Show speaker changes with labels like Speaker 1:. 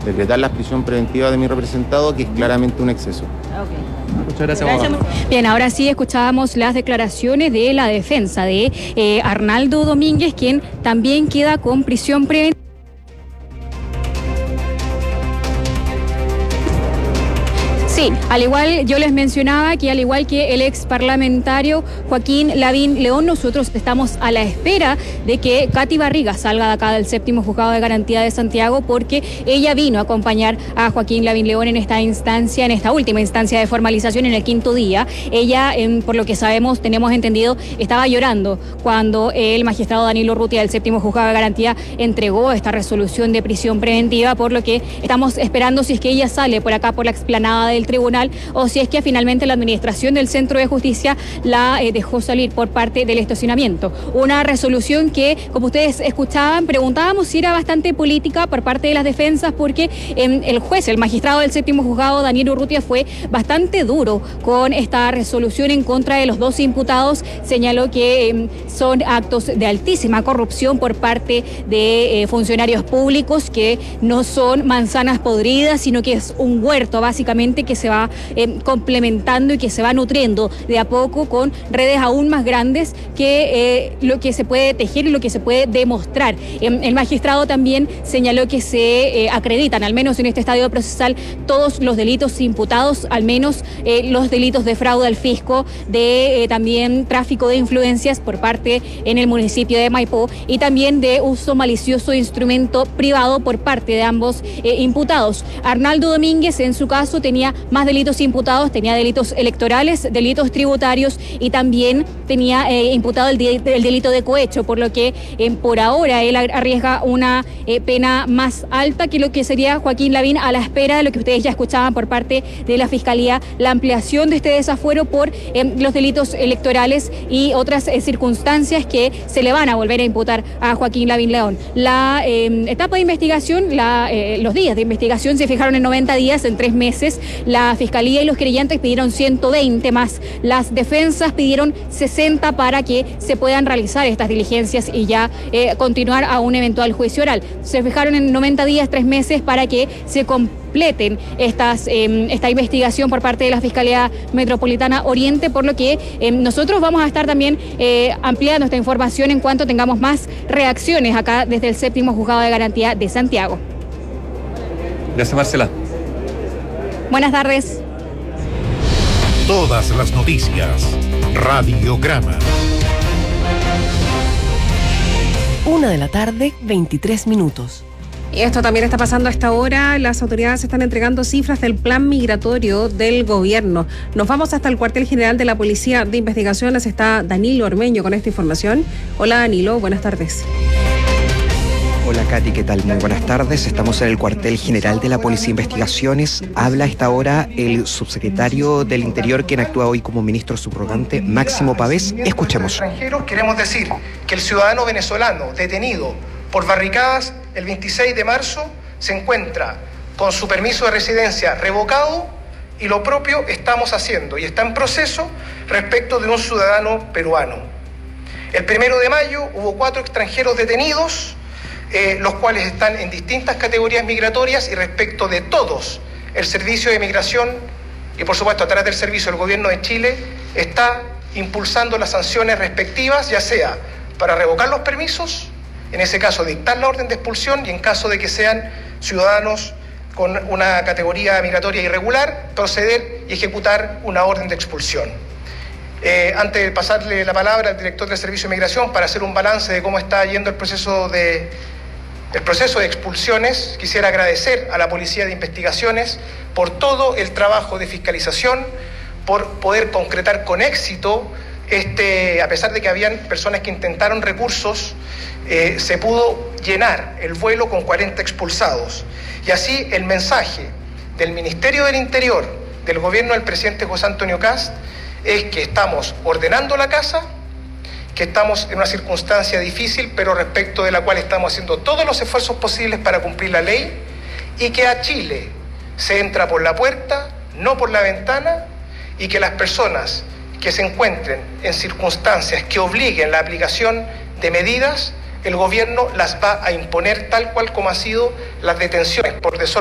Speaker 1: decretar la prisión preventiva de mi representado, que es claramente un exceso.
Speaker 2: Okay. Muchas gracias, abogado.
Speaker 3: Bien, ahora sí escuchábamos las declaraciones de la defensa de Arnaldo Domínguez, quien también queda con prisión preventiva. Sí, al igual yo les mencionaba que al igual que el ex parlamentario Joaquín Lavín León, nosotros estamos a la espera de que Katy Barriga salga de acá del séptimo juzgado de garantía de Santiago, porque ella vino a acompañar a Joaquín Lavín León en esta instancia, en esta última instancia de formalización, en el quinto día. Ella, por lo que sabemos, tenemos entendido, estaba llorando cuando el magistrado Danilo Urrutia del séptimo juzgado de garantía entregó esta resolución de prisión preventiva, por lo que estamos esperando si es que ella sale por acá por la explanada del tribunal o si es que finalmente la administración del Centro de Justicia la dejó salir por parte del estacionamiento. Una resolución que, como ustedes escuchaban, preguntábamos si era bastante política por parte de las defensas, porque el juez, el magistrado del séptimo juzgado, Daniel Urrutia, fue bastante duro con esta resolución en contra de los dos imputados. Señaló que son actos de altísima corrupción por parte de funcionarios públicos, que no son manzanas podridas, sino que es un huerto básicamente que se va complementando y que se va nutriendo de a poco con redes aún más grandes que lo que se puede tejer y lo que se puede demostrar. El magistrado también señaló que se acreditan, al menos en este estadio procesal, todos los delitos imputados, al menos los delitos de fraude al fisco, de también tráfico de influencias por parte en el municipio de Maipú, y también de uso malicioso de instrumento privado por parte de ambos imputados. Arnaldo Domínguez, en su caso, tenía más delitos imputados, tenía delitos electorales, delitos tributarios, y también tenía imputado el delito de cohecho, por lo que por ahora él arriesga una pena más alta que lo que sería Joaquín Lavín, a la espera de lo que ustedes ya escuchaban por parte de la Fiscalía, la ampliación de este desafuero por los delitos electorales y otras circunstancias que se le van a volver a imputar a Joaquín Lavín León. La etapa de investigación, los días de investigación se fijaron en 90 días, en 3 meses. La Fiscalía y los querellantes pidieron 120 más. Las defensas pidieron 60 para que se puedan realizar estas diligencias y ya continuar a un eventual juicio oral. Se fijaron en 90 días, 3 meses para que se completen esta investigación por parte de la Fiscalía Metropolitana Oriente, por lo que nosotros vamos a estar también ampliando esta información en cuanto tengamos más reacciones acá desde el séptimo juzgado de garantía de Santiago.
Speaker 2: Gracias, Marcela.
Speaker 3: Buenas tardes.
Speaker 4: Todas las noticias. Radiograma.
Speaker 5: 1:23 p.m.
Speaker 6: Y esto también está pasando a esta hora. Las autoridades están entregando cifras del plan migratorio del gobierno. Nos vamos hasta el cuartel general de la Policía de Investigaciones. Está Danilo Ormeño con esta información. Hola, Danilo, buenas tardes.
Speaker 7: Hola, Katy, ¿qué tal? Muy buenas tardes. Estamos en el cuartel general de la Policía de Investigaciones. Habla a esta hora el subsecretario del Interior, quien actúa hoy como ministro subrogante, Máximo Pavés. Escuchemos.
Speaker 8: Queremos decir que el ciudadano venezolano detenido por barricadas el 26 de marzo se encuentra con su permiso de residencia revocado, y lo propio estamos haciendo y está en proceso respecto de un ciudadano peruano. El 1 de mayo hubo 4 extranjeros detenidos, los cuales están en distintas categorías migratorias, y respecto de todos, el Servicio de Migración y, por supuesto, a través del Servicio del Gobierno de Chile, está impulsando las sanciones respectivas, ya sea para revocar los permisos, en ese caso dictar la orden de expulsión, y en caso de que sean ciudadanos con una categoría migratoria irregular, proceder y ejecutar una orden de expulsión. Antes de pasarle la palabra al director del Servicio de Migración para hacer un balance de cómo está yendo el proceso de expulsiones, quisiera agradecer a la Policía de Investigaciones por todo el trabajo de fiscalización, por poder concretar con éxito a pesar de que habían personas que intentaron recursos, se pudo llenar el vuelo con 40 expulsados. Y así el mensaje del Ministerio del Interior, del gobierno del presidente José Antonio Kast, es que estamos ordenando la casa, que estamos en una circunstancia difícil, pero respecto de la cual estamos haciendo todos los esfuerzos posibles para cumplir la ley, y que a Chile se entra por la puerta, no por la ventana, y que las personas que se encuentren en circunstancias que obliguen la aplicación de medidas, el gobierno las va a imponer tal cual como ha sido las detenciones por desorden